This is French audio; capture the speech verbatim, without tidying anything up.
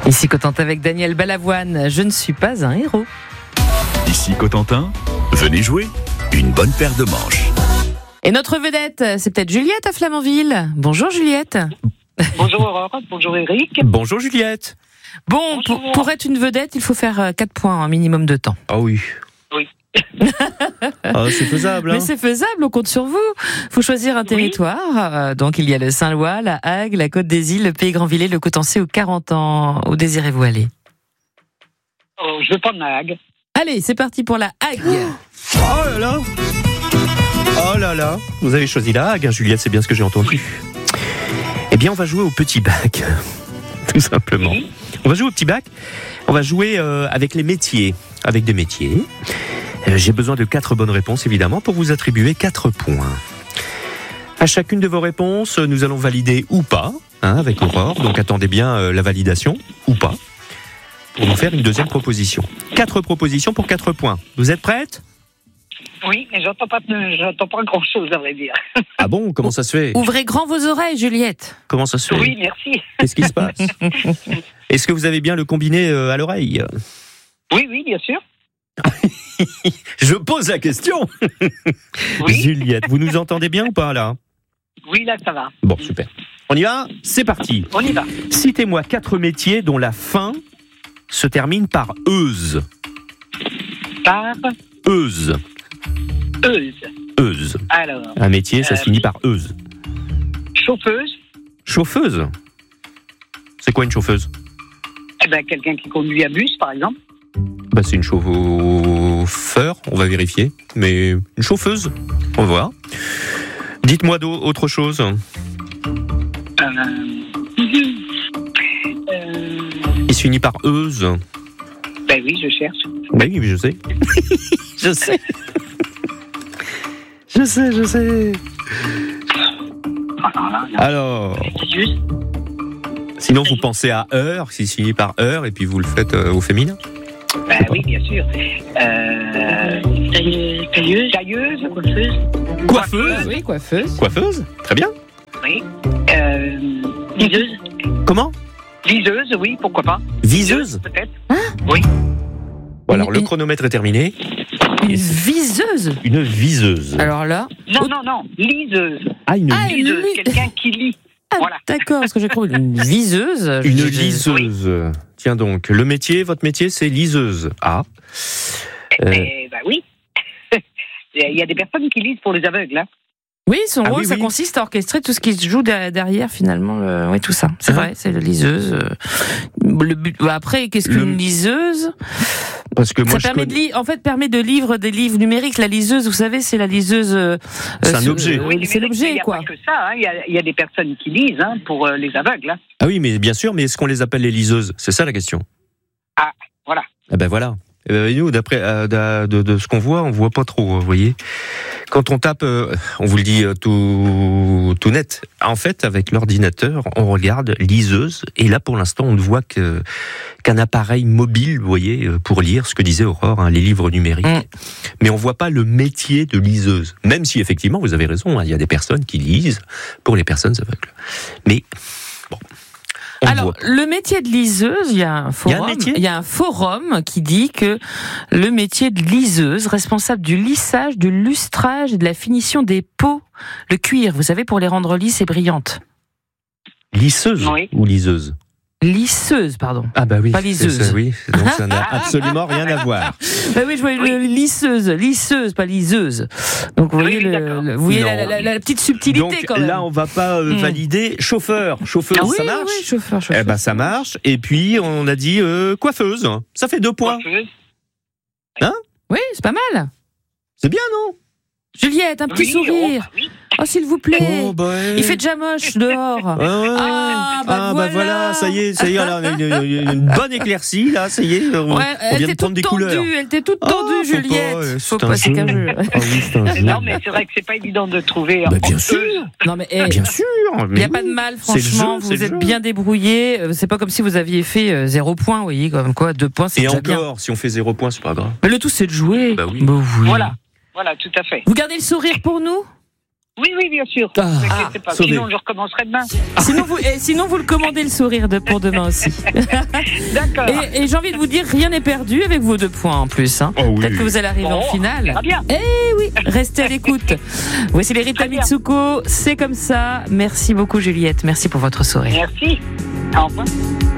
Ici Cotentin avec Daniel Balavoine, je ne suis pas un héros. Ici Cotentin, venez jouer une bonne paire de manches. Et notre vedette, c'est peut-être Juliette à Flamanville. Bonjour Juliette. Bonjour Aurore, bonjour Eric. Bonjour Juliette. Bon, Bonjour. pour, pour être une vedette, il faut faire quatre points, un minimum de temps. Ah oui. Oui. Ah, c'est faisable. Hein. Mais c'est faisable, on compte sur vous. Il faut choisir un Oui. territoire. Euh, donc il y a le Saint-Lois, la Hague, la Côte des Îles, le Pays Grandvillers, le Cotencé ou Carentan. Où désirez-vous aller? Oh, je vais prendre la Hague. Allez, c'est parti pour la Hague. Oh là là. Oh là là. Vous avez choisi la Hague, hein, Juliette, c'est bien ce que j'ai entendu. Eh bien, on va jouer au petit bac. Tout simplement. Oui. On va jouer au petit bac. On va jouer euh, avec les métiers. Avec des métiers. Euh, j'ai besoin de quatre bonnes réponses, évidemment, pour vous attribuer quatre points. À chacune de vos réponses, nous allons valider ou pas, hein, avec Aurore. Donc attendez bien euh, la validation, ou pas, pour nous faire une deuxième proposition. Quatre propositions pour quatre points. Vous êtes prête ? Oui, mais j'entends pas, j'entends pas grand-chose, à vrai dire. Ah bon ? Comment ça se fait ? Ouvrez grand vos oreilles, Juliette. Comment ça se fait ? Oui, merci. Qu'est-ce qui se passe ? Est-ce que vous avez bien le combiné euh, à l'oreille ? Oui, oui, bien sûr. Je pose la question. Oui, Juliette, vous nous entendez bien ou pas là ? oui, là, ça va. Bon, super. On y va ? C'est parti. On y va. Citez-moi quatre métiers dont la fin se termine par euse. Par Euse. Euse. Euse. Alors, Un métier, ça Euh, se finit par euse. chauffeuse, Chauffeuse. C'est quoi une chauffeuse ? eh ben, quelqu'un qui conduit un bus, par exemple. Bah, c'est une chauffeur, on va vérifier. Mais une chauffeuse, on va voir. Dites-moi d'au- autre chose. Euh... euh... Il se finit par euse. Ben oui, je cherche. Bah oui, mais je sais. je sais. Je sais, je sais. Alors là, là, Alors, c'est juste. sinon vous pensez à heure, qui se finit par heure, et puis vous le faites euh, au féminin. Ben oui, bien sûr. Euh... Tailleuse. Tailleuse. Tailleuse. Coiffeuse. Coiffeuse. Oui, coiffeuse. Coiffeuse, très bien. Oui. Euh... Liseuse. Comment ? Liseuse, oui, pourquoi pas. Viseuse. Peut-être. Bon, alors le Une- chronomètre est terminé. Une viseuse. Une viseuse. Alors là. Non, non, non. Liseuse. Ah, une, Ah, une Liseuse. li- Quelqu'un qui lit. Ah, Voilà. d'accord, parce que j'ai cru une viseuse. une Je- liseuse. Tiens donc, le métier, votre métier, c'est liseuse. Ah. Euh, Eh ben oui. Il y a des personnes qui lisent pour les aveugles. Hein. Oui, son Ah rôle, oui, ça oui. consiste à orchestrer tout ce qui se joue derrière, derrière, finalement. le- Oui, tout ça. C'est Ah. vrai, c'est la liseuse. euh. Le but... bah, Après, qu'est-ce qu'une Le- liseuse? parce que moi, Ça je permet connais- de lire, en fait, permet de lire des livres numériques. La liseuse, vous savez, c'est la liseuse. euh, C'est euh, un sur- objet. euh, Oui, c'est mais l'objet, Il n'y a quoi. pas que ça. hein. Il y, a, il y a des personnes qui lisent hein, pour euh, les aveugles. Hein. Ah oui, mais bien sûr, mais est-ce qu'on les appelle les liseuses ? C'est ça la question. Ah, voilà. Ah ben voilà. Eh ben, nous, d'après euh, de, de, de ce qu'on voit, on voit pas trop, vous voyez. Quand on tape, euh, on vous le dit euh, tout, tout net. En fait, avec l'ordinateur, on regarde liseuse, et là, pour l'instant, on ne voit que qu'un appareil mobile, vous voyez, euh, pour lire ce que disait Aurore, hein, les livres numériques. Mm. Mais on voit pas le métier de liseuse. Même si, effectivement, vous avez raison, hein, il y a des personnes qui lisent pour les personnes aveugles. Mais bon. On Alors, voit. le métier de liseuse, il y a un forum, métier il y a un forum qui dit que le métier de liseuse, responsable du lissage, du lustrage et de la finition des peaux, le cuir, vous savez, pour les rendre lisses et brillantes. Lisseuse Oui. ou liseuse? Lisseuse, pardon. Ah bah oui. Pas liseuse. c'est ça, oui. Donc ça n'a absolument rien à voir. Bah oui, je voyais le lisseuse, lisseuse, pas liseuse. Donc vous voyez, Oui, le, d'accord. le- vous voyez Non. la, la- la- la petite subtilité Donc quand même. là, on va pas euh, Mm. valider chauffeur. Chauffeuse, Ah oui, ça oui, marche. oui, chauffeur, chauffeur. Eh ben ça marche. Et puis on a dit euh, coiffeuse. Ça fait deux points. Coiffeuse. Oui, c'est pas mal. C'est bien, non? Juliette, un petit Oui, sourire. oh, oui. Oh, s'il vous plaît. Oh, bah, Il fait déjà moche dehors. Ah, ouais. Ah, bah Ah, voilà. voilà, ça y est, ça y est, là, on a une, une- une bonne éclaircie, là, ça y est, on, Ouais, on elle vient était de prendre des toute couleurs. tendue, elle était toute Ah, tendue, faut pas, Juliette. ouais, Faut c'est un pas, c'est qu'un jeu. jeu. Ah oui, c'est un jeu. Non, mais c'est vrai que c'est pas évident de trouver. Bah, en- bien en- sûr. Non, mais, eh, Bien sûr. il n'y a pas de mal, C'est le franchement. jeu, c'est Vous le êtes jeu. bien débrouillés. Euh, C'est pas comme si vous aviez fait euh, zéro point, vous voyez, comme quoi, deux points, c'est Et déjà bien. encore, si on fait zéro point, c'est pas grave. Mais le tout, c'est de jouer. Bah oui. oui. Voilà. Voilà, tout à fait. Vous gardez le sourire pour nous? Oui, oui, bien sûr. Ah, Ne vous inquiétez pas. sauvé. Sinon, je recommencerai demain. Sinon, vous, et sinon, vous le commandez le sourire de, pour demain aussi. D'accord. Et, et j'ai envie de vous dire, rien n'est perdu avec vos deux points en plus. Hein. Oh oui. Peut-être que vous allez arriver Bon, en finale. Très bien. Eh oui, restez à l'écoute. Voici les Rita Très bien. Mitsuko, c'est comme ça. Merci beaucoup Juliette, merci pour votre sourire. Merci. Au revoir.